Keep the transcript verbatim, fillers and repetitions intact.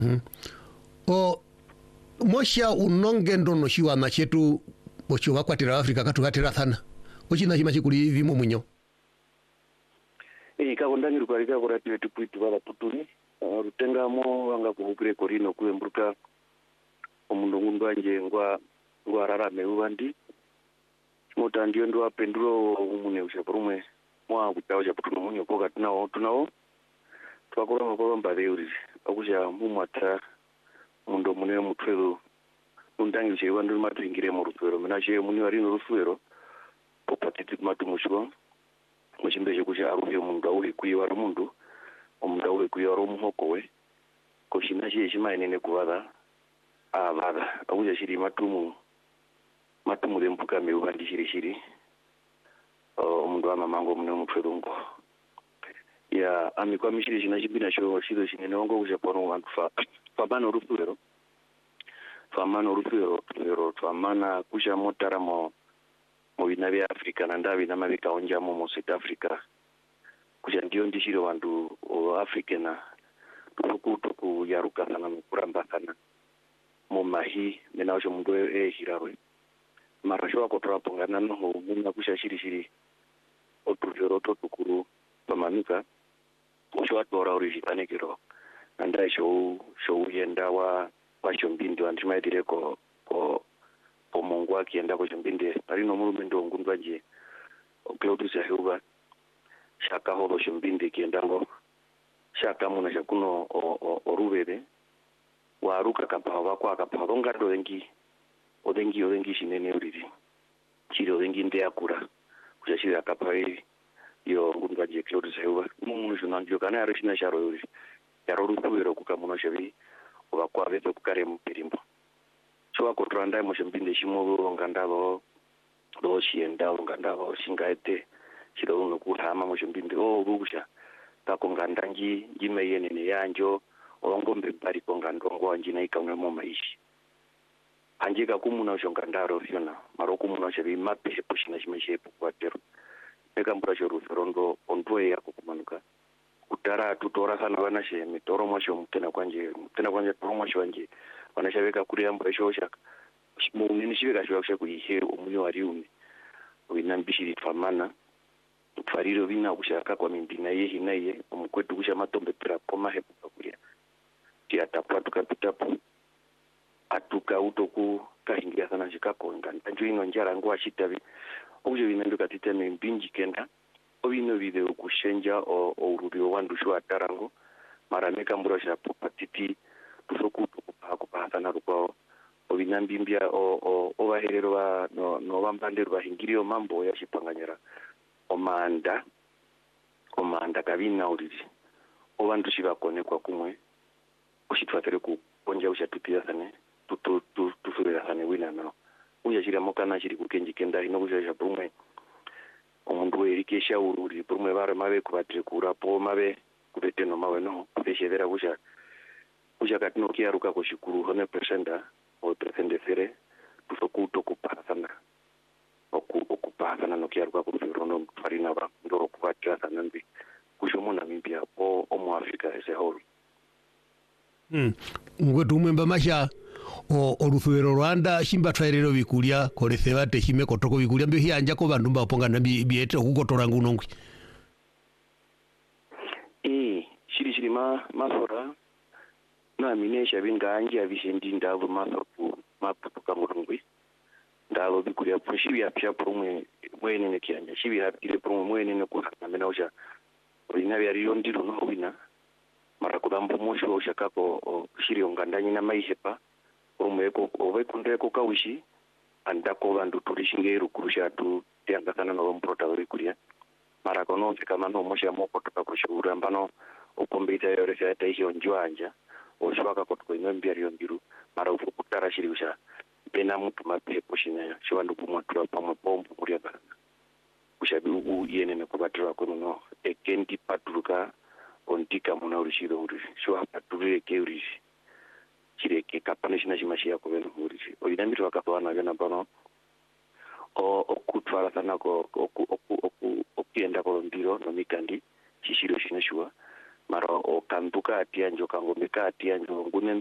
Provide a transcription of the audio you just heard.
Mm. O mosha unongendo no shiwa machetu bocho wakwatira Afrika katugatira thana. Ochina chima chikuli vimo munyo. Eh kakondangiro kwalika kuratiwe tupuiti bala putuli. Uh, rutengamo wanga kuhukire korino kuwe mburuka omundu ngundu anje ngwa ngwa rarame ubandi. Mota ndio ndo apenduro umune ushaporumwe mwa kutawo cha putuno munyo poka tunawo tunawo. Twakora makoro mbade uri. Akusha mumata mundo mune mutwero undangi che wandu matringire mu rutwero menaje muni wari no rutwero popatiti matu mushwa mushimbeje kusha aruye mundu awe kuyiwa rumundu omundu awe kuyiwa rumuhoko we koshina je shimaine ne kuwada abada akusha shiri matumu matumu rempuka me ubandi shiri shiri omundu amamango mune mutwero ngo ya amikwa mishiri shina shibina sho shido shinene wango kusha pono wantu fa fa bano rutwero famano rufero rufero famana kusha motara mo mo binabe Afrika na ndabi na mabika onja mo mo South Africa kusha ndio ndishiro wandu o Afrika na tuku tuku yaruka sana kuramba sana mo mahi mena osho mundu e hirarwe marasho akotora pongana no muna kusha shiri shiri otujoro to tukuru pamanika osho atora origitane kiro anda show show yenda wa kwa chombindi wantima dire ko ko ko mungu akienda kwa chombindi parino mulu ndo ngundwa je Claudius Yahuba shaka hodo chombindi kienda ngo shaka muna shakuno orubere waruka kapava kwa kapava ngado wengi odengi odengi shinene uriri chiro wengi nde akura kushashira kapai yo ngundwa je Claudius Yahuba mungu shunanjo kana arishina sharo uriri yaroro tuwero kukamuno shabi wakwa veto kukare mpirimbo chwa kotranda mo shambinde shimo ngandalo do shienda ngandalo shingaete chiro no kuhama mo shambinde o rugusha tako ngandangi jime yene ne yanjo olongombe bari ko ngandongo anjina ikamwe mo maishi anjika kumuna shongandaro fiona maroko muna shabi mape pushina shimeshe kwatero eka mbura shoro rondo ontoe yako kumanuka utara tutora sana wanashe mitoro mwasho mtena kwanje mtena kwanje toro mwasho wanje wanashabeka kuri yambo eshosha munini shibeka shobasha kuyihe umunyo wariume winambishiri famana tfariro vina kushaka kwa mimbina yehi naye umukwetu kusha matombe pera koma hepa kulia tia tapwa tukapitapo atuka utoku kahingia sana shikako nganjo ino njara ngwa shitavi uje vinanduka titeme mbinji kenda obino video kushenja o urubio wandu shwa tarango marameka mburasha popatiti tusoku kupa na ruko obinambimbia o o obaherero ba no no bambandero bahingirio mambo ya shipanganyera omanda omanda kabina uriri obandu shibakone kwa kumwe ushitwatere ku konja ushatupia sane tutu tufurira sane wina no uya shira mokana shiri kukenji kenda ino kuja brumwe omundu erikesha ururi brumwe bare mabe kubatire kurapo mabe kubete no mawe no peshevera kuja kuja katino kiaruka ko shikuru one percent o percent fere tusokuto kupasana oku okupasana no kiaruka ko rono farina ba ndoro kubatira sanambi kushomona mimbia o omo Africa as a whole. Mm. Ngwetu mwemba masha o orufero Rwanda shimba twairero bikulia koletheba tehime kotoko bikulia mbyo hianja ko bandu baponga na biete okukotora ngunongwi. Eh shiri shiri ma masora na minesha binga anje abishendi ndabo masopu maputuka murungwi ndabo bikulia pushi ya pya promwe mwene ne kianja shibi hapire promwe mwene ne kuhana menausha ina byariyo ndiro no wina mara kudambo mosho ushakako shiri ongandanyi na maihepa umeko ovekundeko kawishi andako vandu tulishingeru kurusha tu tianga sana no mprota kuria mara kono kama no mosha moko tukakushura mbano ukombita yore fata hiyo njwanja oshwaka kotko imbia riyo ndiru mara ufukutara shiri usha pena mtu mapepo shina shwandu kumwatura pamwe pompo kuria bana ushabi u yene ne kubatira ko no ekendi paturuka ontika muna urishiro uri shwa paturike ke uri chireke kapane shina shimashia ko beno uri oyinambiro akapana bena bano o okutwala sanako oku oku oku okienda ko ndiro no mikandi chishiro shina shwa mara o kantuka ati anjo kangombe ka ati anjo ngune